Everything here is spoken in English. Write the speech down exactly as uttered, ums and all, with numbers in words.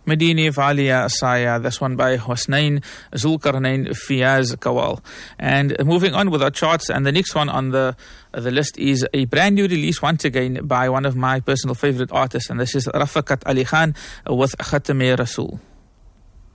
Medini Valia Saya, this one by Hosnain Zulkarnain Fiaz Kawal. And moving on with our charts, and the next one on the the list is a brand new release once again by one of my personal favorite artists, and this is Rafakat Ali Khan with Khatame Rasool.